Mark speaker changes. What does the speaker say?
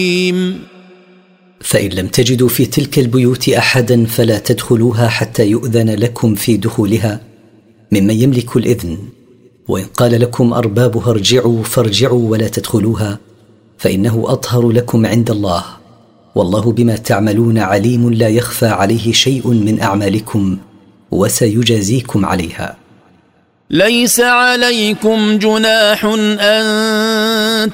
Speaker 1: فإن لم تجدوا في تلك البيوت أحدا فلا تدخلوها حتى يؤذن لكم في دخولها ممن يملك الإذن. وإن قال لكم أربابها ارجعوا فارجعوا ولا تدخلوها، فإنه أطهر لكم عند الله، والله بما تعملون عليم، لا يخفى عليه شيء من أعمالكم وسيجازيكم عليها.
Speaker 2: ليس عليكم جناح أن